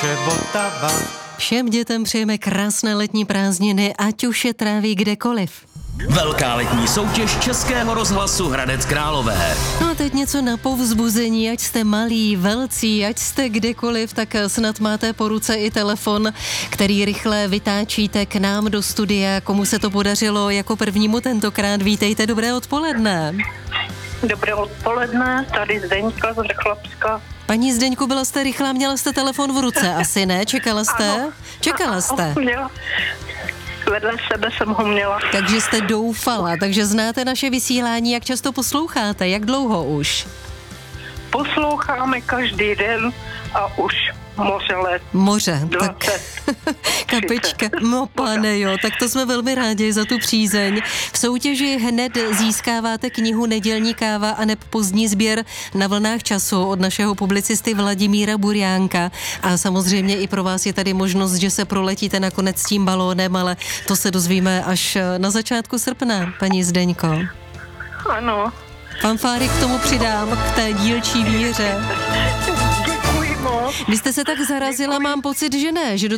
naše Vltava. Všem dětem přejeme krásné letní prázdniny, ať už je tráví kdekoliv. Velká letní soutěž Českého rozhlasu Hradec Králové. No a teď něco na povzbuzení, ať jste malí, velcí, ať jste kdekoliv, tak snad máte po ruce i telefon, který rychle vytáčíte k nám do studia. Komu se to podařilo jako prvnímu tentokrát? Vítejte, dobré odpoledne. Dobré odpoledne, tady Zdeňka z Chlapska. Paní Zdeňku, byla jste rychlá, měla jste telefon v ruce, asi ne? Čekala jste? Ano. Čekala jste? Měla. Vedle sebe jsem ho měla. Takže jste doufala, takže znáte naše vysílání, jak často posloucháte, jak dlouho už? Posloucháme každý den a už moře let. Moře, 20, tak kapička, no pane jo, tak to jsme velmi rádi za tu přízeň. V soutěži hned získáváte knihu Nedělní káva a neb pozdní sběr na vlnách času od našeho publicisty Vladimíra Burjánka. A samozřejmě i pro vás je tady možnost, že se proletíte nakonec s tím balónem, ale to se dozvíme až na začátku srpna, paní Zdeňko. Ano. Fanfáry k tomu přidám, k té dílčí víře. Děkuji moc. Vy jste se tak zarazila, mám pocit, že ne, že do